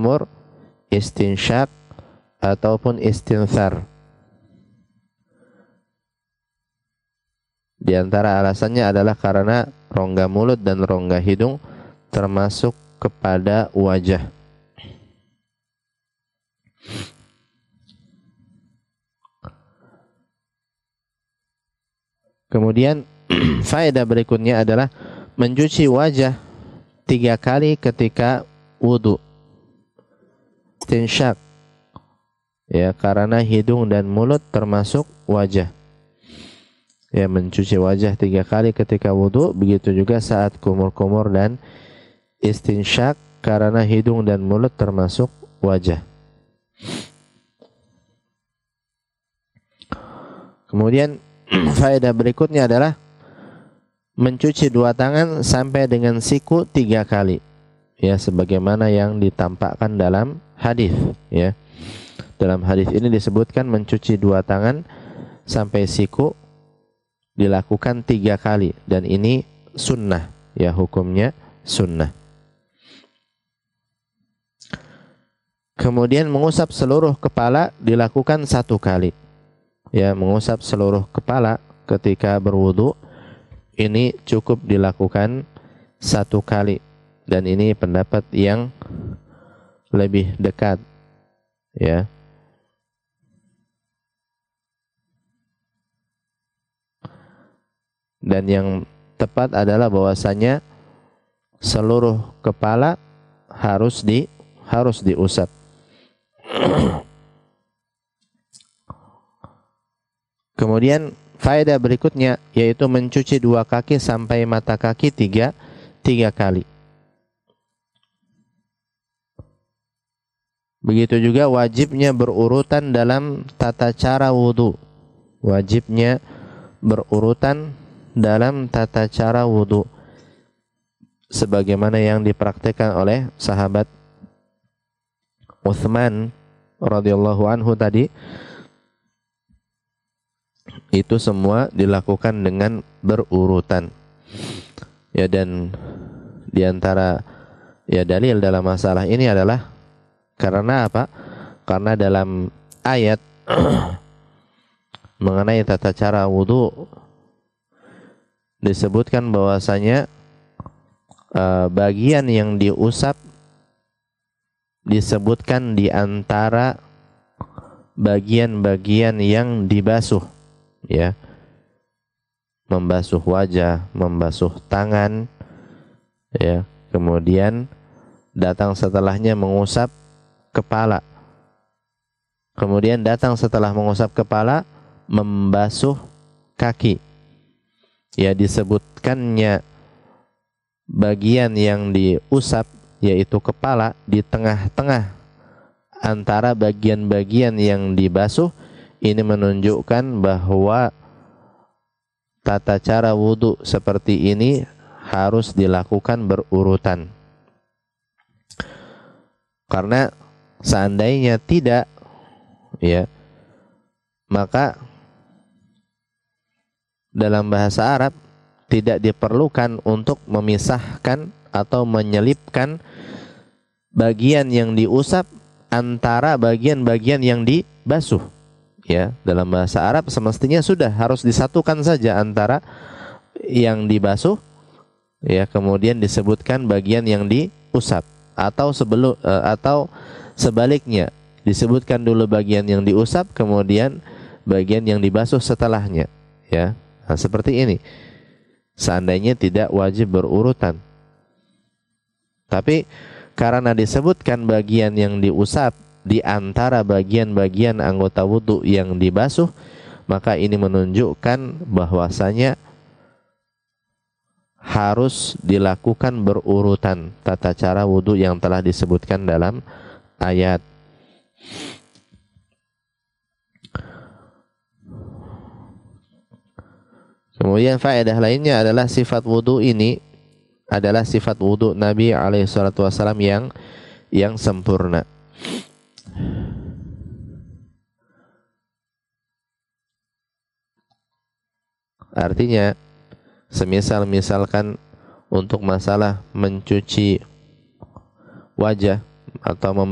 kumur-kumur, istinsyak ataupun istinthar. Di antara alasannya adalah karena rongga mulut dan rongga hidung termasuk kepada wajah. Kemudian faedah berikutnya adalah mencuci wajah 3 kali ketika wudu. Istinsyak, ya, karena hidung dan mulut termasuk wajah. Ya, mencuci wajah 3 kali ketika wudu, begitu juga saat kumur-kumur dan istinsyak karena hidung dan mulut termasuk wajah. Kemudian faedah berikutnya adalah mencuci 2 tangan sampai dengan siku 3 kali. Ya, sebagaimana yang ditampakkan dalam hadis, ya. Dalam hadis ini disebutkan mencuci 2 tangan sampai siku dilakukan 3 kali, dan ini sunnah, ya, hukumnya sunnah. Kemudian mengusap seluruh kepala dilakukan 1 kali. Ya, mengusap seluruh kepala ketika berwudu ini cukup dilakukan 1 kali, dan ini pendapat yang lebih dekat, ya. Dan yang tepat adalah bahwasanya seluruh kepala harus diusap. Kemudian faedah berikutnya yaitu mencuci 2 kaki sampai mata kaki 3 kali. Begitu juga wajibnya berurutan dalam tata cara wudu. Wajibnya berurutan dalam tata cara wudu, sebagaimana yang dipraktikkan oleh sahabat Utsman radhiyallahu anhu tadi. Itu semua dilakukan dengan berurutan. Ya, dan diantara, ya, dalil dalam masalah ini adalah karena apa? Karena dalam ayat mengenai tata cara wudu disebutkan bahwasanya bagian yang diusap disebutkan di antara bagian-bagian yang dibasuh, ya. Membasuh wajah, membasuh tangan, ya. Kemudian datang setelahnya mengusap kepala. Kemudian datang setelah mengusap kepala membasuh kaki. Ya, disebutkannya bagian yang diusap yaitu kepala di tengah-tengah antara bagian-bagian yang dibasuh. Ini menunjukkan bahwa tata cara wudu seperti ini harus dilakukan berurutan. Karena seandainya tidak, ya, maka dalam bahasa Arab tidak diperlukan untuk memisahkan atau menyelipkan bagian yang diusap antara bagian-bagian yang dibasuh. Ya, dalam bahasa Arab semestinya sudah harus disatukan saja antara yang dibasuh, ya, kemudian disebutkan bagian yang diusap, atau atau sebaliknya, disebutkan dulu bagian yang diusap kemudian bagian yang dibasuh setelahnya, ya. Nah, seperti ini. Seandainya tidak wajib berurutan. Tapi karena disebutkan bagian yang diusap di antara bagian-bagian anggota wudu yang dibasuh, maka ini menunjukkan bahwasanya harus dilakukan berurutan tata cara wudu yang telah disebutkan dalam ayat. Kemudian faedah lainnya adalah sifat wudu ini adalah sifat wudu Nabi SAW yang sempurna. Artinya, misalkan untuk masalah mencuci wajah atau